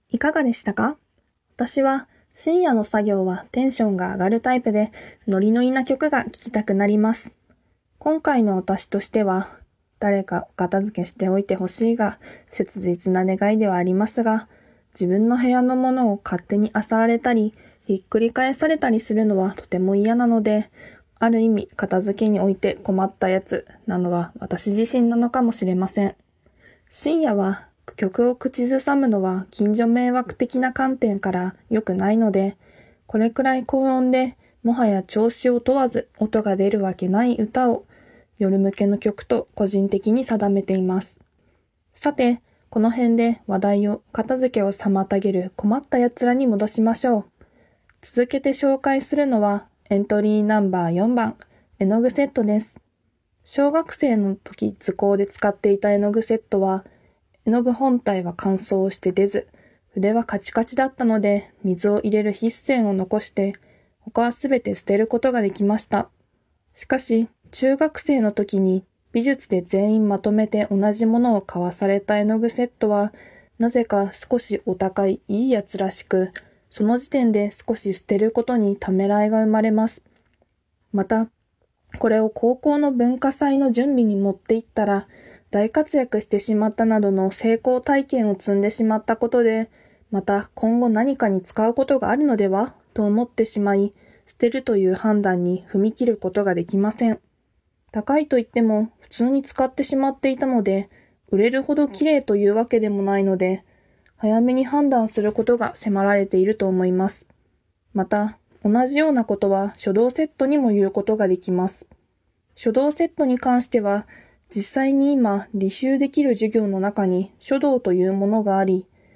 いかがでしたか？私は深夜の作業はテンションが上がるタイプで、ノリノリな曲が聴きたくなります。今回の私としては、誰かお片付けしておいてほしいが、切実な願いではありますが、自分の部屋のものを勝手に漁られたり、ひっくり返されたりするのはとても嫌なので、ある意味片付けにおいて困ったやつなのは私自身なのかもしれません。深夜は曲を口ずさむのは近所迷惑的な観点から良くないので、これくらい高音でもはや調子を問わず音が出るわけない歌を夜向けの曲と個人的に定めています。さて、この辺で話題を片付けを妨げる困った奴らに戻しましょう。続けて紹介するのはエントリーナンバー4番、絵の具セットです。小学生の時図工で使っていた絵の具セットは、絵の具本体は乾燥して出ず、筆はカチカチだったので水を入れる筆線を残して、他はすべて捨てることができました。しかし、中学生の時に美術で全員まとめて同じものを買わされた絵の具セットは、なぜか少しお高いいいやつらしく、その時点で少し捨てることにためらいが生まれます。また、これを高校の文化祭の準備に持っていったら、大活躍してしまったなどの成功体験を積んでしまったことで、また今後何かに使うことがあるのではと思ってしまい、捨てるという判断に踏み切ることができません。高いと言っても普通に使ってしまっていたので、売れるほど綺麗というわけでもないので、早めに判断することが迫られていると思います。また、同じようなことは書道セットにも言うことができます。書道セットに関しては、実際に今履修できる授業の中に書道というものがあり、